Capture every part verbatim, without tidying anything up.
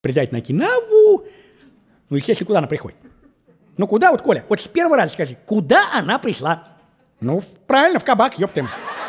прилетает на Окинаву. Ну, естественно, куда она приходит? Ну, куда вот, Коля? Вот с первого раза скажи, куда она пришла? Ну, в, правильно, в кабак, ёптым.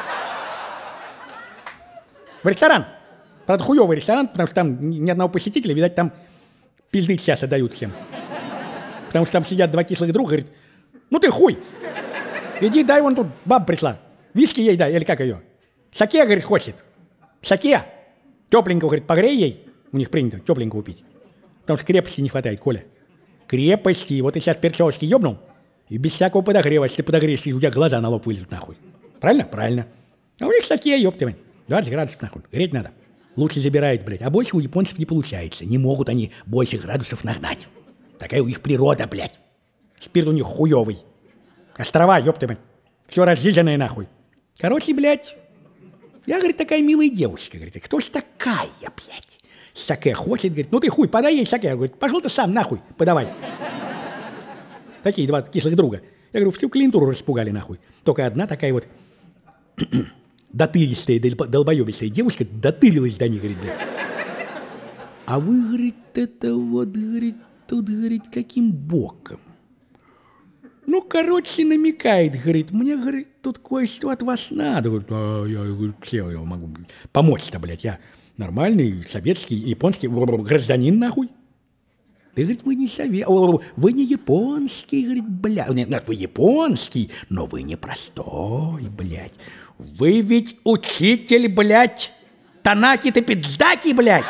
В ресторан. Правда, хуёвый ресторан, потому что там ни одного посетителя, видать, там пизды часто дают всем. Потому что там сидят два кислых друга, говорит, ну ты хуй, иди дай, вон тут баба пришла, виски ей дай, или как ее? Саке, говорит, хочет. Саке. Тепленького, говорит, погрей ей. У них принято тепленького пить. Потому что крепости не хватает, Коля. Крепости. Вот ты сейчас перчевочки ёбнул, и без всякого подогрева, если ты подогреешь, у тебя глаза на лоб вылезут, нахуй. Правильно? Правильно. А у них саке, ёптывай. двадцать градусов, нахуй. Греть надо. Лучше забирает, блядь. А больше у японцев не получается. Не могут они больше градусов нагнать. Такая у них природа, блядь. Спирт у них хуёвый. Острова, ёптывай. Все разжиженное, нахуй. Короче, блядь, я, говорит, такая милая девушка. Говорит, кто ж такая, блядь? Саке хочет, говорит, ну ты хуй, подай ей саке. Я говорю, пошел ты сам, нахуй, подавай. Такие два кислых друга. Я говорю, всю клиентуру распугали, нахуй. Только одна такая вот дотыристая, долбоебистая девушка дотырилась до них, говорит, блядь. А вы, говорит, это вот, говорит, тут, говорит, каким боком? Ну, короче, намекает, говорит, мне, говорит, тут кое-что от вас надо. Говорит, а я, говорит, все, я могу помочь-то, блядь, я нормальный советский, японский гражданин, нахуй. Ты, говорит, вы не совет, вы не японский, говорит, блядь. Нет, вы японский, но вы не простой, блядь. Вы ведь учитель, блядь, Танаки-то Пицдаки, блядь.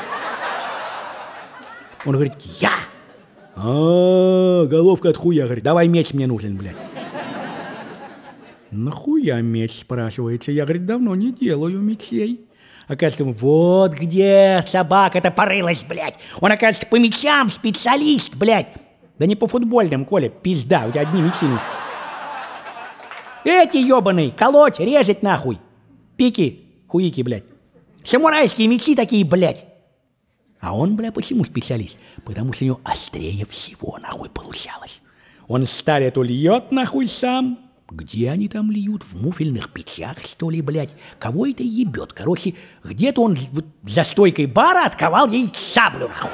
Он говорит, я. А, головка от хуя, говорит, давай меч мне нужен, блядь. Нахуя меч, спрашивается? Я, говорит, давно не делаю мечей. Оказывается, вот где собака-то порылась, блядь. Он, оказывается, по мечам специалист, блядь. Да не по футбольным, Коля, пизда, у тебя одни мечи нужны. Эти ебаные, колоть, резать нахуй. Пики, хуики, блядь. Самурайские мечи такие, блядь. А он, бля, почему специалист? Потому что у него острее всего, нахуй, получалось. Он сталь эту льет, нахуй, сам. Где они там льют? В муфельных печах, что ли, блядь? Кого это ебет? Короче, где-то он вот за стойкой бара отковал ей саблю, нахуй.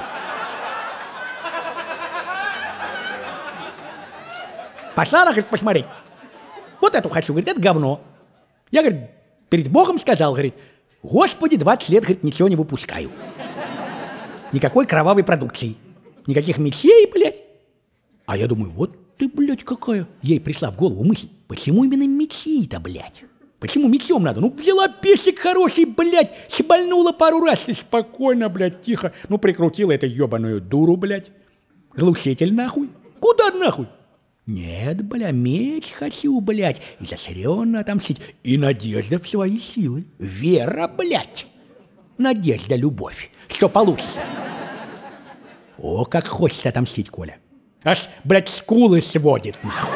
Пошла она, говорит, посмотреть. Вот эту хочу, говорит, это говно. Я, говорит, перед Богом сказал, говорит, Господи, двадцать лет, говорит, ничего не выпускаю. Никакой кровавой продукции. Никаких мечей, блядь. А я думаю, вот ты, блядь, какая. Ей пришла в голову мысль, почему именно мечи-то, блядь? Почему мечом надо? Ну, взяла песик хороший, блядь, щебальнула пару раз и спокойно, блядь, тихо. Ну, прикрутила эту ебаную дуру, блядь. Глушитель, нахуй. Куда нахуй? Нет, бля, меч хочу, блядь, изощренно отомстить. И надежда в свои силы. Вера, блядь. Надежда, любовь. Что получится? О, как хочется отомстить, Коля. Аж, блядь, скулы сводит, нахуй.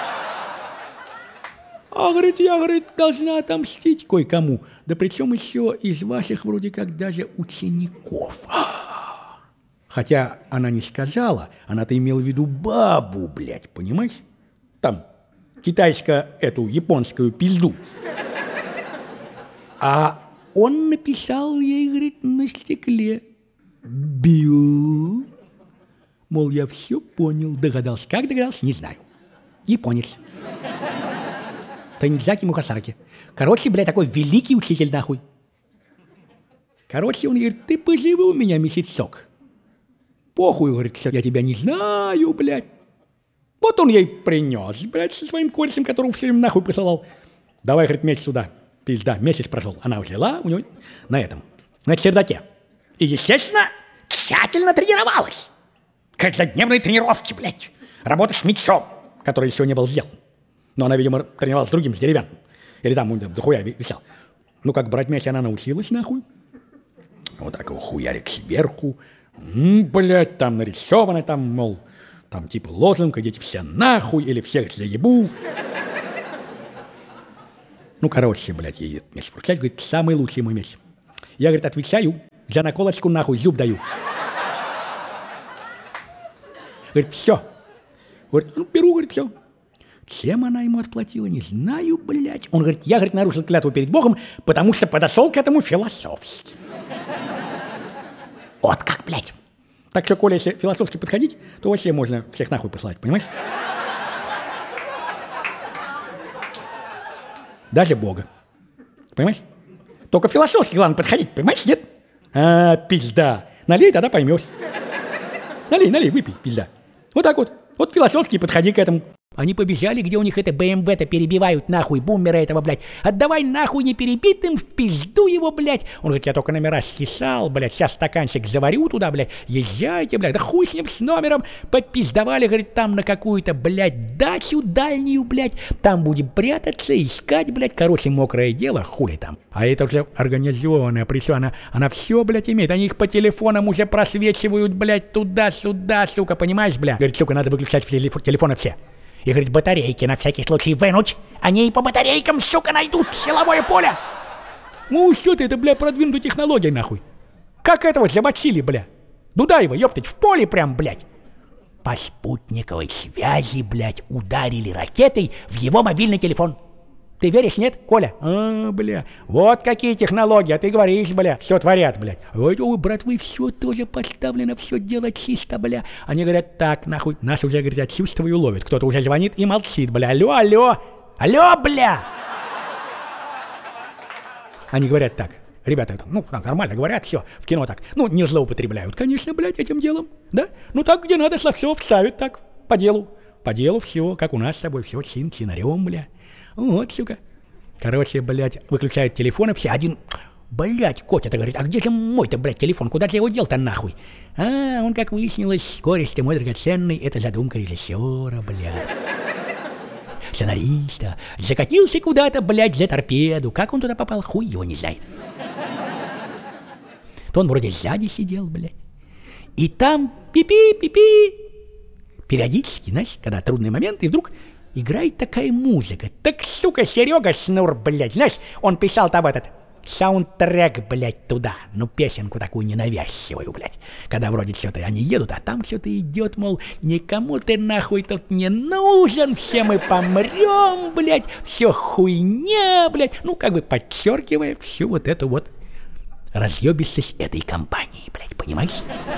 А, говорит, я, говорит, должна отомстить кое-кому. Да причем еще из ваших вроде как даже учеников. Хотя она не сказала, она-то имела в виду бабу, блядь, понимаешь? Там, китайскую эту, японскую пизду. А он написал ей, говорит, на стекле. Бил. Мол, я все понял, догадался. Как догадался, не знаю. Японец. Танидзаки Мухасараки. Короче, блядь, такой великий учитель, нахуй. Короче, он говорит, ты поживи у меня месяцок. Похуй, говорит, я тебя не знаю, блядь. Вот он ей принес, блядь, со своим корсом, которого все время нахуй присылал. Давай, говорит, меч сюда. Пизда, месяц прошел. Она взяла у него на этом, на чердаке. И, естественно, тщательно тренировалась. Каждодневные тренировки, блядь. Работа с мечом, который еще не был сделан. Но она, видимо, тренировалась с другим, с деревянным. Или там дохуя висел. Ну, как брать мяч, она научилась, нахуй. Вот так его хуярик сверху. М-м, блядь, там нарисовано, там, мол, там типа лозунг, идите все нахуй, или всех заебу. Ну, короче, блядь, ей мяч вручать, говорит, самый лучший мой мяч. Я, говорит, отвечаю, за наколочку нахуй зуб даю. Говорит, все. Говорит, ну, беру, говорит, все. Чем она ему отплатила, не знаю, блядь. Он говорит, я, говорит, нарушил клятву перед Богом, потому что подошел к этому философски. Вот как, блядь. Так что, Коля, если философски подходить, то вообще можно всех нахуй послать, понимаешь? Даже Бога. Понимаешь? Только философски главное подходить, понимаешь, нет? А, пизда. Налей, тогда поймешь. Налей, налей, выпей, пизда. Вот так вот. Вот философски подходи к этому. Они побежали, где у них это бэ эм вэ-то перебивают нахуй, бумера этого, блядь. Отдавай нахуй не перебитым, в пизду его, блядь. Он говорит, я только номера стесал, блядь, сейчас стаканчик заварю туда, блядь. Езжайте, блядь, да хуй с ним, с номером. Попиздовали, говорит, там на какую-то, блядь, дачу дальнюю, блядь. Там будем прятаться, искать, блядь. Короче, мокрое дело, хули там. А это уже организованная пришла, она, она все, блядь, имеет. Они их по телефонам уже просвечивают, блядь, туда-сюда, сука, понимаешь, блядь. Говорит, сука, надо выключать все телефоны все. И, говорит, батарейки на всякий случай вынуть. Они и по батарейкам, сука, найдут силовое поле. Ну, что ты, это, бля, продвинутая технология, нахуй. Как этого замочили, бля? Дудаева, ёптать, в поле прям, блядь. По спутниковой связи, блядь, ударили ракетой в его мобильный телефон. Ты веришь, нет, Коля? А, бля, вот какие технологии, а ты говоришь, бля, все творят, блядь. Ой, ой, братвы, все тоже поставлено, все дело чисто, бля. Они говорят, так, нахуй, нас уже, говорят, чувствую, ловит. Кто-то уже звонит и молчит, бля, алло, алло, алло, бля. Они говорят так, ребята, ну, так, нормально говорят, все, в кино так, ну, не злоупотребляют, конечно, блядь, этим делом, да? Ну, так, где надо, все вставят, так, по делу, по делу все, как у нас с тобой, все чин-чинарем, бля. Вот, сука. Короче, блядь, выключают телефоны все. Один, блядь, Котя-то говорит, а где же мой-то, блядь, телефон? Куда ты его дел-то нахуй? А, он, как выяснилось, скорость мой драгоценный, это задумка режиссера, блядь. Сценариста. Закатился куда-то, блядь, за торпеду. Как он туда попал, хуй его не знает. То он вроде сзади сидел, блядь. И там пи-пи-пи-пи. Периодически, знаешь, когда трудный момент, и вдруг... играет такая музыка. Так, сука, Серега Шнур, блядь, знаешь, он писал там этот саундтрек, блядь, туда. Ну, песенку такую ненавязчивую, блядь. Когда вроде что-то они едут, а там что-то идет, мол, никому ты нахуй тут не нужен, все мы помрем, блядь, все хуйня, блядь. Ну, как бы подчеркивая всю вот эту вот разъебистость этой компании, блядь, понимаешь?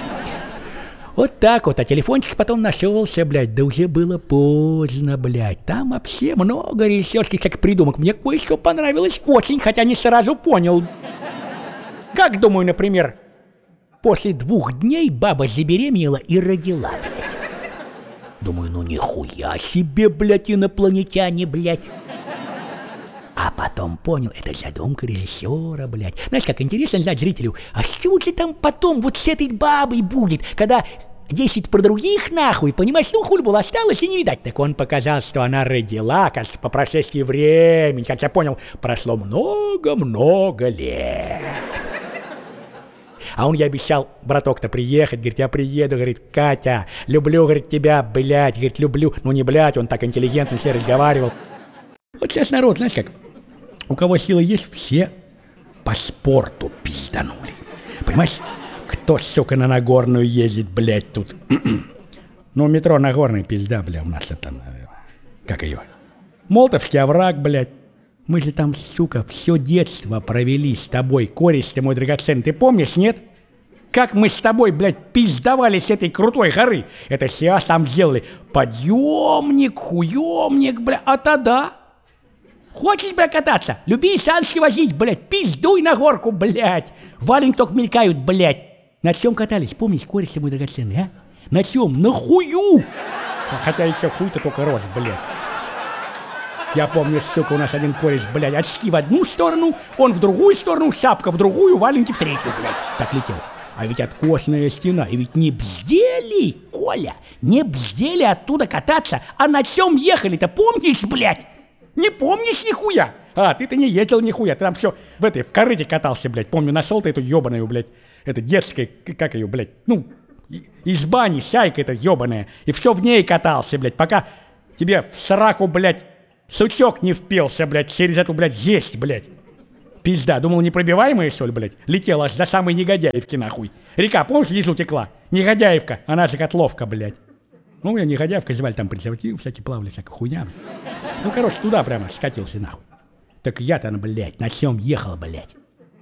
Вот так вот, а телефончик потом нашелся, блядь, да уже было поздно, блядь. Там вообще много режиссерских всяких придумок. Мне кое-что понравилось очень, хотя не сразу понял. Как, думаю, например, после двух дней баба забеременела и родила, блядь. Думаю, ну нихуя себе, блядь, инопланетяне, блядь. А потом понял, это задумка режиссера, блядь. Знаешь, как интересно знать зрителю, а что же там потом вот с этой бабой будет, когда десять про других нахуй, понимаешь, ну хуй было осталось и не видать. Так он показал, что она родила, кажется, по прошествии времени, как я понял, прошло много-много лет. А он ей обещал, браток-то, приехать, говорит, я приеду, говорит, Катя, люблю, говорит, тебя, блядь, говорит, люблю. Ну не блядь, он так интеллигентно все разговаривал. Вот сейчас народ, знаешь как, у кого силы есть, все по спорту пизданули. Понимаешь, кто, сука, на Нагорную ездит, блядь, тут? Ну, метро Нагорный, пизда, бля, у нас это, как ее? Молотовский овраг, блядь. Мы же там, сука, все детство провели с тобой, кореш ты мой драгоценный, ты помнишь, нет? Как мы с тобой, блядь, пиздовали с этой крутой горы. Это сейчас там сделали подъемник, хуемник, бля, а тогда... Хочешь, бля, кататься? Люби санки возить, блядь, пиздуй на горку, блядь. Валенки только мелькают, блядь. На чем катались, помнишь, кореш ты мой драгоценный, а? На чем? На хую! Хотя еще хуй-то только рос, блядь. Я помню, сука, у нас один кореш, блядь, очки в одну сторону, он в другую сторону, шапка в другую, валенки в третью, блядь. Так летел. А ведь откосная стена, и ведь не бздели, Коля, не бздели оттуда кататься, а на чем ехали-то, помнишь, блядь? Не помнишь нихуя? А, ты-то не ездил нихуя, ты там все в этой, в корыте катался, блядь. Помню, нашел ты эту ебаную, блядь, это детская, как ее, блядь, ну, из бани, шайка эта ебаная, и все в ней катался, блядь, пока тебе в сраку, блядь, сучок не впился, блядь, через эту, блядь, жесть, блядь. Пизда, думал, непробиваемая, что ли, блядь? Летела аж до самой Негодяевки, нахуй. Река, помнишь, внизу текла? Негодяевка, она же Котловка, блядь. Ну, я Негодяевка, звали там презервативы, всякие плавали, всякая хуйня. Ну, короче, туда прямо скатился, нахуй. Так я-то, блядь, на чем ехал, блядь?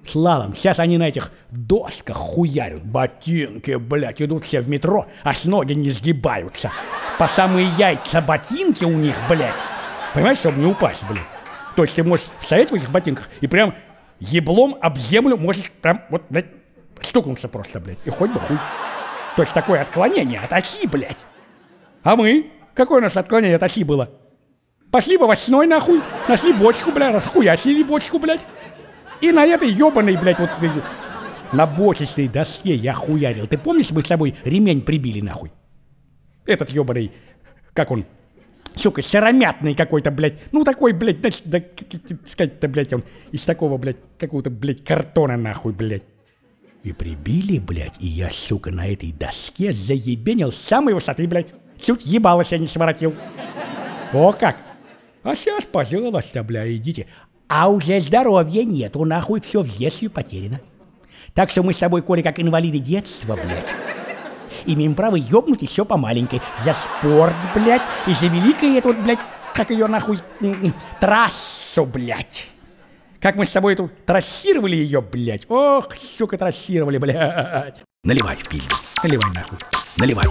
Слалом. Сейчас они на этих досках хуярят. Ботинки, блядь, идут все в метро, аж ноги не сгибаются. По самые яйца ботинки у них, блядь. Понимаешь, чтобы не упасть, блядь. То есть ты можешь стоять в этих ботинках и прям еблом об землю можешь прям вот, блядь, стукнуться просто, блядь. И хоть бы хуй. То есть такое отклонение от оси, блядь. А мы? Какое у нас отклонение от оси было? Пошли в овощной, нахуй, нашли бочку, блядь, расхуячили бочку, блядь. И на этой ебаной, блядь, вот на бочечной доске я хуярил. Ты помнишь, мы с тобой ремень прибили, нахуй? Этот ебаный, как он, сука, сыромятный какой-то, блядь. Ну, такой, блядь, да, да, сказать-то, блядь, он из такого, блядь, какого-то, блядь, картона, нахуй, блядь. И прибили, блядь, и я, сука, на этой доске заебенил с самой высоты, блядь. Чуть ебало себя не своротил. О как! А сейчас, пожалуйста, бля, идите. А уже здоровья нету, нахуй, все в детстве потеряно. Так что мы с тобой, Коля, как инвалиды детства, блядь, имеем право ёбнуть еще по маленькой. За спорт, блядь, и за великое это вот, блядь, как ее нахуй, трассу, блядь. Как мы с тобой эту трассировали ее, блядь. Ох, сука, трассировали, блядь. Наливай в пизду. Наливай нахуй. Наливай.